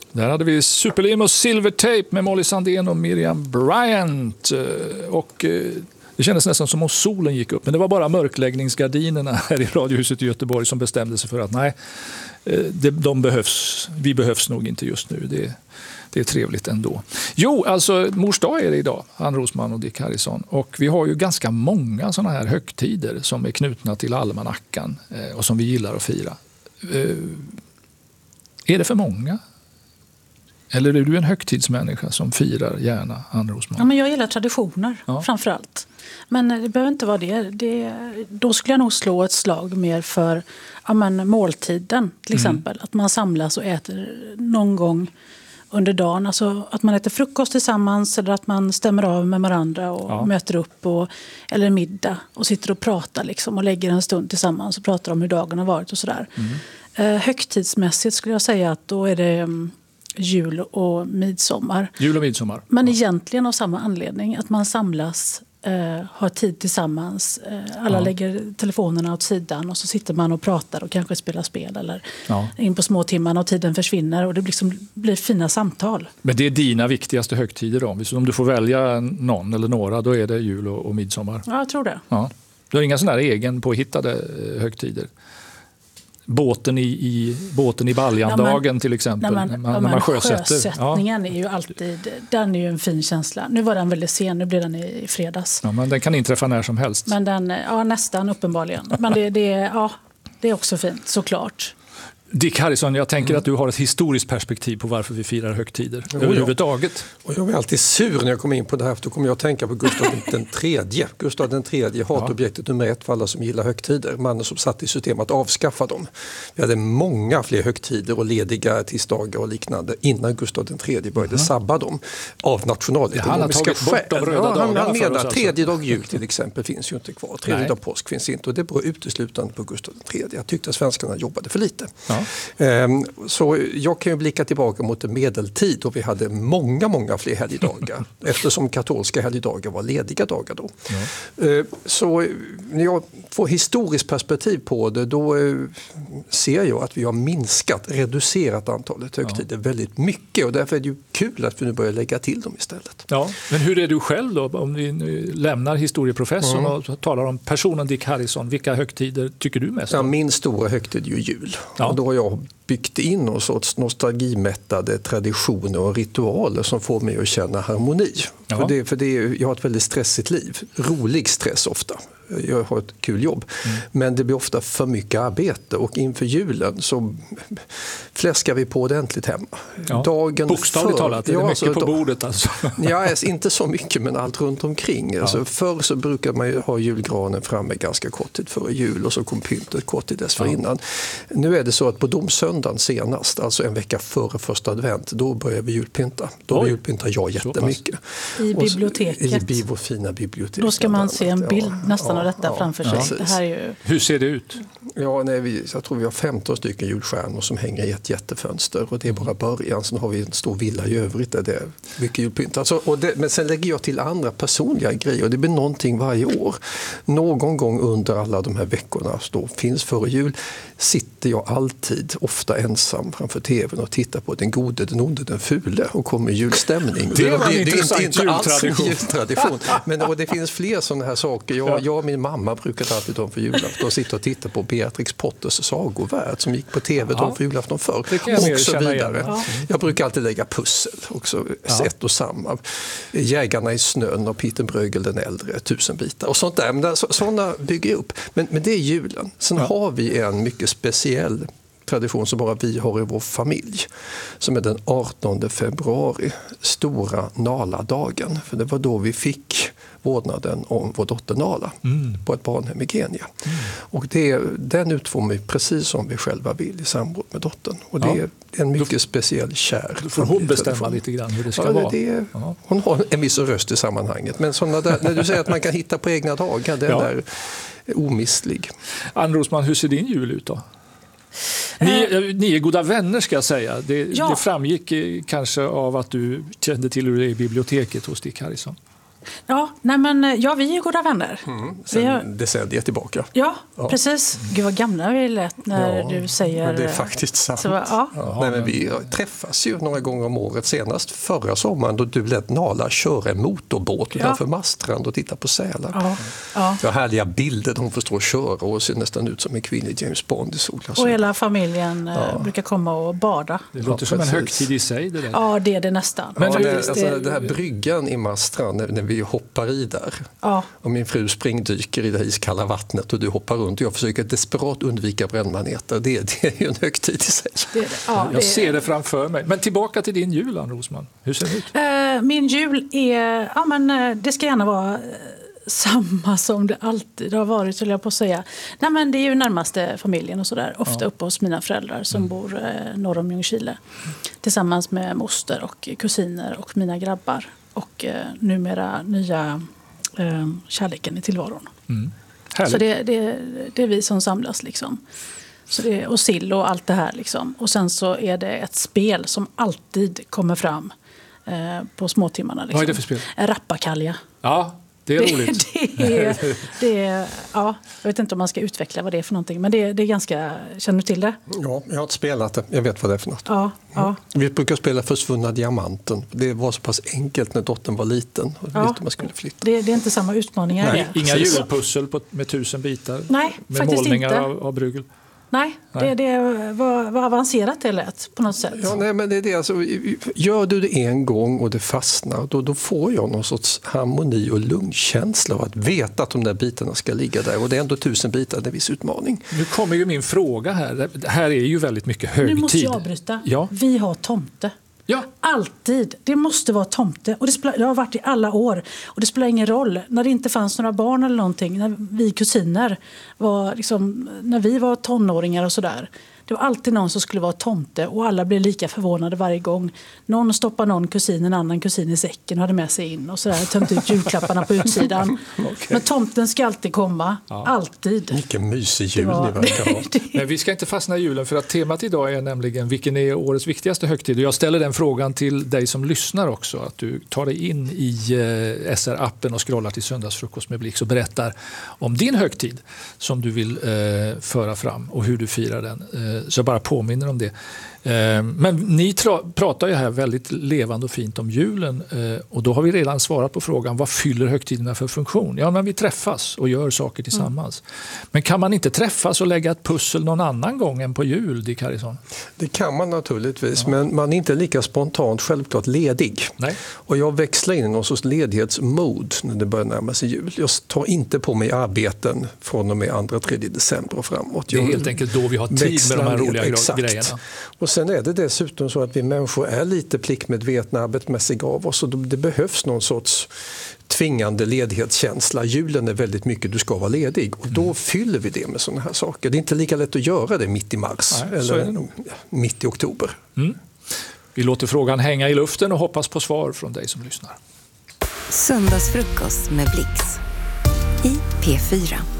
Där hade vi Superlim och Silvertape med Molly Sandén och Miriam Bryant. Och det kändes nästan som om solen gick upp. Men det var bara mörkläggningsgardinerna här i Radiohuset i Göteborg som bestämde sig för att nej, vi behövs nog inte just nu. Det är trevligt ändå. Jo, alltså mors dag är det idag, Ann Rosman och Dick Harrison. Och vi har ju ganska många sådana här högtider som är knutna till almanackan och som vi gillar att fira. Är det för många? Eller är du en högtidsmänniska som firar gärna, Ann Rosman? Ja, men jag gillar traditioner framför allt. Men det behöver inte vara det. Då skulle jag nog slå ett slag mer för måltiden till exempel. Att man samlas och äter någon gång under dagen. Alltså att man äter frukost tillsammans eller att man stämmer av med varandra och möter upp eller middag och sitter och pratar liksom, och lägger en stund tillsammans och pratar om hur dagen har varit och sådär. Högtidsmässigt skulle jag säga att då är det jul och midsommar. Jul och midsommar. Men egentligen av samma anledning, att man samlas, har tid tillsammans. Alla lägger telefonerna åt sidan och så sitter man och pratar och kanske spelar spel eller in på små timmarna och tiden försvinner och det blir fina samtal. Men det är dina viktigaste högtider då? Om du får välja någon eller några, då är det jul och midsommar? Ja, jag tror det. Ja. Du har inga sådana här egen påhittade högtider? Båten i Baljandagen till exempel. När man sjösättningen är ju alltid, den är ju en fin känsla. Nu var den väldigt sen, nu blir den i fredags. Ja, men den kan inträffa när som helst. Men nästan uppenbarligen. Men det är också fint, såklart. Dick Harrison, jag tänker att du har ett historiskt perspektiv på varför vi firar högtider överhuvudtaget. Och jag var alltid sur när jag kom in på det här, för då kommer jag att tänka på Gustav den tredje. Gustav den tredje, hatobjektet nummer 1 för alla som gillar högtider. Mannen som satt i system att avskaffa dem. Vi hade många fler högtider och lediga tisdagar och liknande innan Gustav den tredje började sabba dem av nationalekonomiska skäl. Han menar tredje dag jul till exempel finns ju inte kvar. Tredje dag påsk finns inte och det beror uteslutande på Gustav den tredje. Jag tyckte att svenskarna jobbade för lite. Ja. Så jag kan ju blicka tillbaka mot en medeltid och vi hade många fler helgdagar eftersom katolska helgdagar var lediga dagar då. Ja. Så när jag får historiskt perspektiv på det, då ser jag att vi har reducerat antalet högtider väldigt mycket och därför är det ju kul att vi nu börjar lägga till dem istället. Ja. Men hur är du själv då, om vi nu lämnar historieprofessorn och talar om personen Dick Harrison, vilka högtider tycker du mest om? Ja, min stora högtid är ju jul. Ja. Och då har jag byggt in någon sorts nostalgimättade traditioner och ritualer som får mig att känna harmoni. Ja. För jag har ett väldigt stressigt liv. Rolig stress ofta. Jag har ett kul jobb. Men det blir ofta för mycket arbete och inför julen så fläskar vi på ordentligt hemma. Ja. Bokstavligt talat, är det mycket på bordet alltså? Ja, inte så mycket men allt runt omkring. Ja. Alltså, förr så brukar man ju ha julgranen framme ganska kort tid före jul och så kom pyntet kort tid dessförinnan. Ja. Nu är det så att på domsöndagen senast, alltså en vecka före första advent, då börjar vi julpynta. Då julpyntar jag jättemycket. I biblioteket? I vår fina bibliotek. Då ska man se en bild nästan av detta framför sig. Ja. Det här är ju... Hur ser det ut? Ja, jag tror vi har 15 stycken julstjärnor som hänger i ett jättefönster och det är bara början. Sen har vi en stor villa i övrigt där det är mycket julpynt. Alltså, men sen lägger jag till andra personliga grejer och det blir någonting varje år. Någon gång under alla de här veckorna då finns före jul sitter jag alltid ofta ensam framför tvn och tittar på den gode, den onde, den fule och kommer julstämning. Det är inte alls en jultradition. Men det finns fler sådana här saker. Jag och min mamma brukade alltid de för julafton och sitta och titta på Beatrix Potters sagovärld som gick på tv de för julafton förr. Och så vidare. Ja. Jag brukar alltid lägga pussel också, ett och samma. Jägarna i snön och Peter Bruegel den äldre, 1000 bitar och sånt där. Men sådana bygger upp. Men det är julen. Sen har vi en mycket speciell tradition som bara vi har i vår familj som är den 18 februari, stora Nala-dagen. För det var då vi fick vårdnaden om vår dotter Nala på ett barnhem i Kenya. Och den utformar vi precis som vi själva vill i samråd med dottern. Och det är en mycket speciell kär. Då får hon bestämma lite grann hur det ska vara. Hon har en viss röst i sammanhanget. Men när du säger att man kan hitta på egna dagar, den är omistlig. Ann Rosman, hur ser din jul ut då? Ni är goda vänner ska jag säga. Det framgick kanske av att du kände till hur det är i biblioteket hos Dick Harrison. Vi är goda vänner. Sen decennier tillbaka. Ja, precis. Gud vad gamla vi lät när du säger... Men det är faktiskt sant. Men vi träffas ju några gånger om året. Senast förra sommaren då du lät Nala köra en motorbåt utanför Marstrand och titta på sälar. Vi har härliga bilder där hon förstår köra och ser nästan ut som en kvinnlig James Bond i solglasögon. Och hela familjen brukar komma och bada. Det låter som en högtid i sig. Det där. Ja, det är det nästan. Men det här bryggan i Marstrand när vi hoppar i där. Och min fru springdyker i det iskalla vattnet och du hoppar runt och jag försöker desperat undvika brännmaneter. Det är ju en högtid i sig. Jag ser det framför mig. Men tillbaka till din jul, Ann Rosman. Hur ser det ut? Min jul är... det ska gärna vara samma som det alltid har varit, skulle jag på att säga. Det är ju närmaste familjen och sådär. Ofta uppe hos mina föräldrar som bor norr om Ljungskile. Tillsammans med moster och kusiner och mina grabbar. Och numera nya kärleken i tillvaron. Så det är vi som samlas liksom. Så och sill och allt det här liksom. Och sen så är det ett spel som alltid kommer fram på småtimmarna. Liksom. Vad är det för spel? Rappakalja. Ja, det är roligt. Jag vet inte om man ska utveckla vad det är för någonting. Men det är ganska... Känner du till det? Ja, jag har inte spelat det. Jag vet vad det är för något. Ja. Vi brukar spela Försvunna diamanten. Det var så pass enkelt när dottern var liten. Och man skulle flytta. Det är inte samma utmaningar. Nej, inga julpussel med 1000 bitar. Nej, med faktiskt målningar inte. av Bruegel. Nej. Det var avancerat det lät på något sätt. Ja, men det är det. Alltså, gör du det en gång och det fastnar, då får jag någon sorts harmoni och lugnkänsla av att veta att de där bitarna ska ligga där. Och det är ändå 1000 bitar, det är en viss utmaning. Nu kommer ju min fråga här. Det här är ju väldigt mycket högtid. Nu måste jag avbryta. Ja. Vi har tomte. Ja. Alltid. Det måste vara tomte. Och det har varit i alla år. Och det spelar ingen roll. När det inte fanns några barn eller någonting. När vi kusiner var när vi var tonåringar och sådär. Det var alltid någon som skulle vara tomte. Och alla blev lika förvånade varje gång. Någon stoppade en annan kusin i säcken och hade med sig in. Och sådär tömt ut julklapparna på utsidan. Okay. Men tomten ska alltid komma. Ja. Alltid. Vilken mysig jul ni verkar ha. Men vi ska inte fastna i julen för att temat idag är nämligen vilken är årets viktigaste högtid. Och jag ställer den frågan till dig som lyssnar också. Att du tar dig in i SR-appen och scrollar till Söndagsfrukost med Blix och berättar om din högtid som du vill föra fram och hur du firar den. Så jag bara påminner om det. Men ni pratar ju här väldigt levande och fint om julen och då har vi redan svarat på frågan vad fyller högtiderna för funktion? Ja, men vi träffas och gör saker tillsammans. Men kan man inte träffas och lägga ett pussel någon annan gång än på jul, Dick Harrison? Det kan man naturligtvis, men man är inte lika spontant självklart ledig. Nej. Och jag växlar in i någon sorts ledighetsmod när det börjar närma sig jul. Jag tar inte på mig arbeten från och med 2-3 december och framåt. Det är helt enkelt då vi har tid med de här roliga grejerna. Och sen är det dessutom så att vi människor är lite pliktmedvetna arbetsmässiga av oss och det behövs någon sorts tvingande ledighetskänsla. Julen är väldigt mycket du ska vara ledig och då fyller vi det med sådana här saker. Det är inte lika lätt att göra det mitt i mars eller mitt i oktober. Vi låter frågan hänga i luften och hoppas på svar från dig som lyssnar. Söndagsfrukost med Blix i P4.